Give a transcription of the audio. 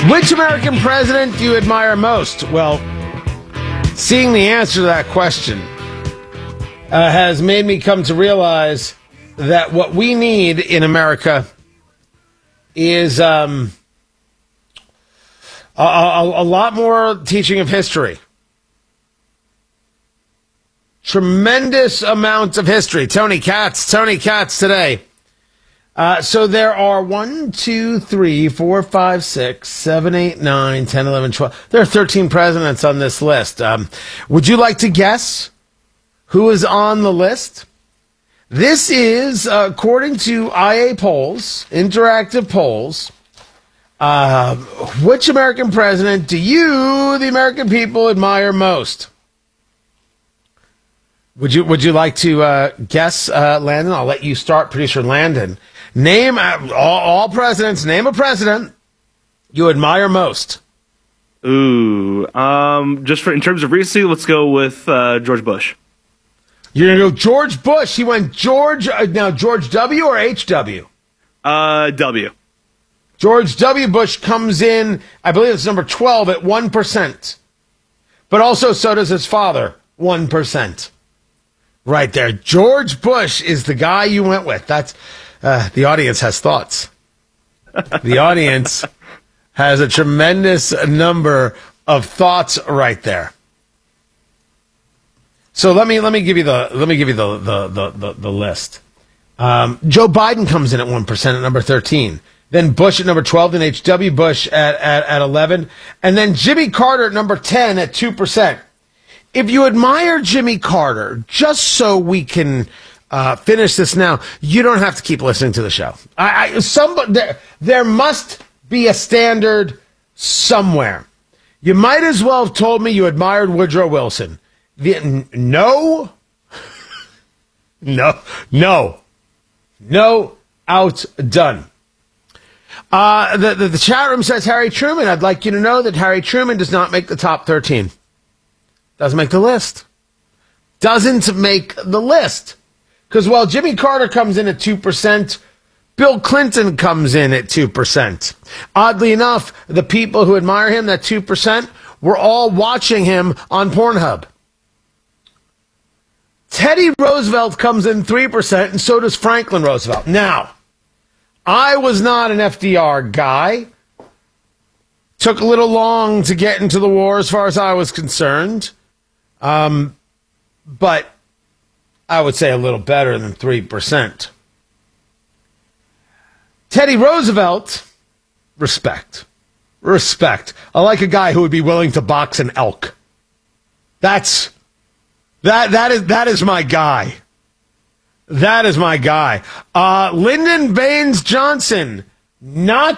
Which American president do you admire most? Well, seeing the answer to that question has made me come to realize that what we need in America is a lot more teaching of history. Tremendous amount of history. Tony Katz today. So there are 1, 2, 3, 4, 5, 6, 7, 8, 9, 10, 11, 12. There are 13 presidents on this list. Would you like to guess who is on the list? This is, according to IA polls, interactive polls, which American president do you, the American people, admire most? Would you like to guess, Landon? I'll let you start, producer Landon. Name all presidents. Name a president you admire most. Ooh, in terms of recency, let's go with George Bush. You're gonna go George Bush. He went George. Now George W. or H.W. W. George W. Bush comes in. I believe it's number 12 at 1%, but also so does his father, 1%. Right there, George Bush is the guy you went with. That's. The audience has thoughts. The audience has a tremendous number of thoughts right there. So let me give you the list. Joe Biden comes in at 1% at number 13. Then Bush at number 12. Then H.W. Bush at 11, and then Jimmy Carter at number 10 at 2%. If you admire Jimmy Carter, just so we can. Finish this now. You don't have to keep listening to the show. There must be a standard somewhere. You might as well have told me you admired Woodrow Wilson. No, outdone. The chat room says Harry Truman. I'd like you to know that Harry Truman does not make the top 13. Doesn't make the list. Doesn't make the list. Because while Jimmy Carter comes in at 2%, Bill Clinton comes in at 2%. Oddly enough, the people who admire him, that 2%, were all watching him on Pornhub. Teddy Roosevelt comes in 3%, and so does Franklin Roosevelt. Now, I was not an FDR guy. Took a little long to get into the war as far as I was concerned. But I would say a little better than 3%. Teddy Roosevelt, respect. Respect. I like a guy who would be willing to box an elk. That is my guy. That is my guy. Lyndon Baines Johnson, not